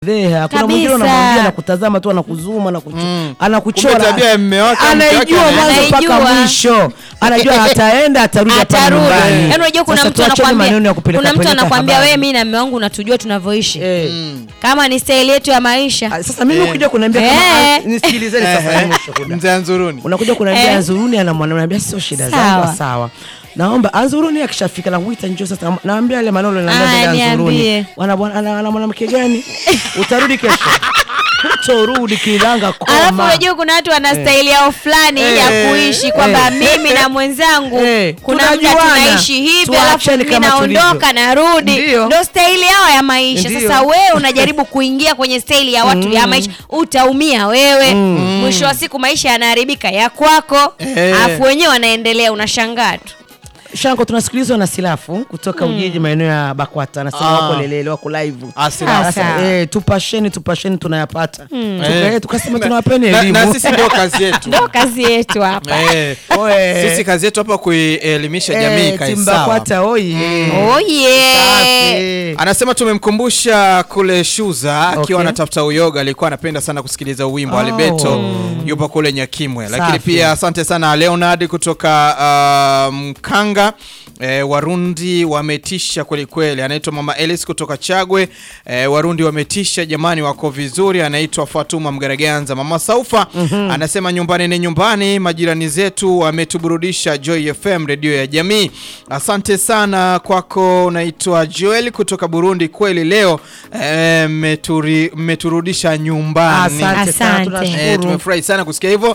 Kuna mwingine unamwambia na kutazama tu anakuzuma na anakuchora. Tabia ya mume wake anajua mwanzo mpaka mwisho. Anajua ataenda atarudi hapa nyumbani. Yaani unajua kuna mtu anakuambia wewe mimi na mume wangu unatujua tunavyoishi. Kama ni style yetu ya maisha. Sasa mimi ukija kuniambia kama nisikilizeni sasa mwisho kuda. Mzee Anzuruni. Unakuja kuniambia Anzuruni anamwambia sio shida zangu sawa. Naomba Anzuruni akishafika na kuita njoo sasa naambia ile maneno naambia Anzuruni. Wana mwanamke gani? Utarudi kesho. Utarudi kilanga koma. Alafu unajua kuna watu wana style yao fulani ya kuishi kwamba mimi na mwenzangu kuna muda tunaishi hivi alafu mimi naondoka narudi. Ndio style yao ya maisha. Sasa wewe unajaribu kuingia kwenye style ya watu ya maisha, utaumia wewe. Mwisho wa siku maisha yanaharibika ya kwako. Alafu wenyewe wanaendelea unashangaa tu. Shanko tunasikilizwa na Silafu kutoka Ujiji maeneo ya Bakwata. Anasema wako lelele wako live. Tupasheni tunayapata. Tukasema tunawapeni elimu. Na sisi ndio kazi yetu. Ndio kazi yetu hapa. Sisi kazi yetu hapa kuelimisha jamii kaisa. Bakwata oye. Anasema tumemkumbusha kule Shuza akiwa anatafuta uyoga, alikuwa anapenda sana kusikiliza wimbo Alibeto yupo kule Nyakimwe. Lakini pia asante sana Leonard kutoka Mkanga. Warundi wametisha kweli kweli. Anaitwa Mama Ellis kutoka Chagwe. Warundi wametisha jamani, wako vizuri. Anaitwa Fatuma Mgaraganza. Mama Saufa anasema nyumbani ni nyumbani, majirani zetu wametuburudisha. Joy FM radio ya jamii. Asante sana kwako. Unaitwa Joel kutoka Burundi. Kweli leo mmeturudisha nyumbani. Asante. Tunashukuru. Tumefurahi sana kusikia hivyo.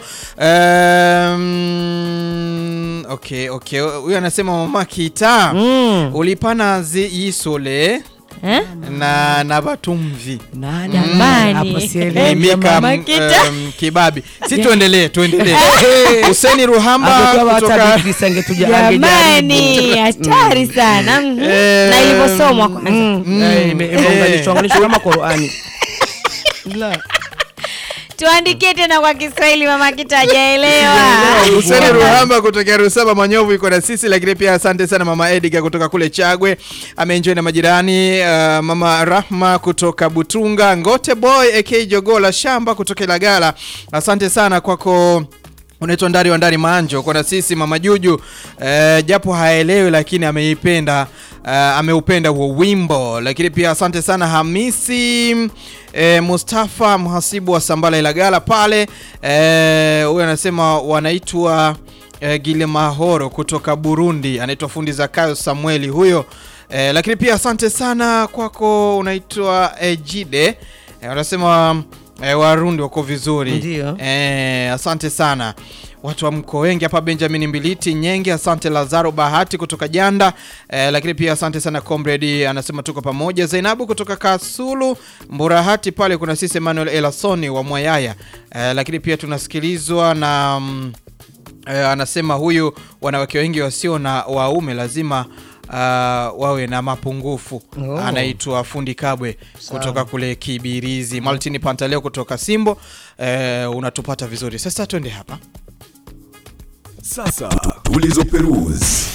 Okay. Huyu anasema Mama Kita ulipana yisole na batumvi hapo sielewi Mama Kita kibabi. Si tuendelee. Hussein Ruhamba kutoka jamani hatari sana na ilivyosomwa kwanza imeunganishwa kama Qur'ani. Tuandikie tena kwa Kiswahili Mama Kita hajaelewa. Hussein Ruhamba kutoka Rusaba Manyovu yuko na sisi. Lakini pia asante sana Mama Edgar kutoka kule Chagwe, ameenjoy na majirani. Mama Rahma kutoka Butunga, Ngote Boy AK Jogola Shamba kutoka Ilagala. Asante sana kwako. Unaitwa Ndari wa Ndari Manjo kwa na sisi. Mama Juju japo haelewi lakini ameipenda, ameupenda huo wimbo. Lakini pia asante sana Hamisi Mustafa mhasibu wa Sambala Ilagala pale. Huyu anasema wanaitwa Gilemahoro kutoka Burundi. Anaitwa Fundi Zakayo Samueli huyo. Lakini pia asante sana kwako. Unaitwa Jide. Anasema Warundi wako vizuri. Asante sana. Watu wa mko wengi hapa. Benjamin Mbiliti Nyenge, asante. Lazaro Bahati kutoka Janda. Lakini pia asante sana Comrade anasema tuko pamoja. Zainabu kutoka Kasulu Mburahati pale kuna sisi. Emmanuel Elasoni wa Mwayaya. Lakini pia tunasikilizwa na anasema huyu wanawake wengi wasio na waume lazima wawe na mapungufu. Anaitwa Fundi Kabwe kutoka kule Kibirizi. Martin Pantaleo kutoka Simbo. Unatupata vizuri. Sasa twende hapa. Sasa tulizoperuzi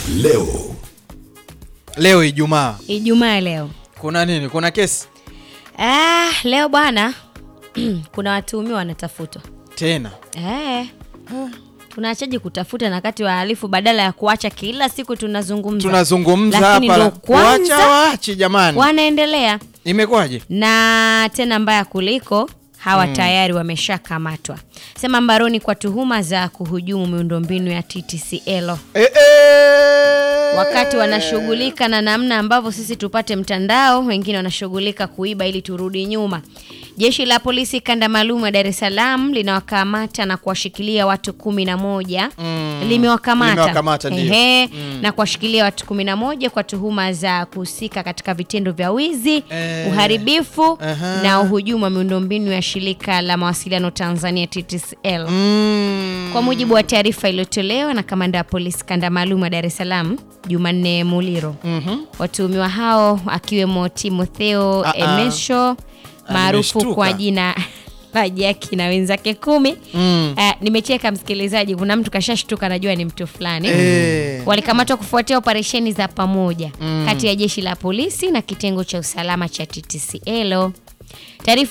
leo Ijumaa leo. Kuna nini? Kuna kesi? Leo bwana kuna watuhumiwa wanatafutwa. Tena? Tunaachaje kutafuta na kati wahalifu badala ya kuacha kila siku tunazungumza hapa. Kuacha waachi jamani. Wanaendelea. Imekwaje? Na tena mbaya kuliko hawa tayari wameshakamatwa. Sema mbaroni kwa tuhuma za kuhujumu miundombinu ya TTCL. Wakati wanashughulika na namna ambavyo sisi tupate mtandao, wengine wanashughulika kuiba ili turudi nyuma. Jeshi la polisi kanda maalum ya Dar es Salaam linawakamata na kuwashikilia watu 11. Limewakamata na kuwashikilia watu 11 kwa tuhuma za kuhusika katika vitendo vya wizi, uharibifu na uhujumu wa miundombinu ya shirika la mawasiliano Tanzania TTCL. Kwa mujibu wa taarifa iliyotolewa na kamanda wa polisi kanda maalum ya Dar es Salaam Jumanne Muliro, watuhumiwa hao akiwemo Timotheo Emesho maarufu kwa jina la Jackie na wenzake 10. Nimecheka msikilizaji, kuna mtu kashashtuka anajua ni mtu fulani. Walikamatwa kufuatia operesheni za pamoja kati ya jeshi la polisi na kitengo cha usalama cha TTCL. Taarifa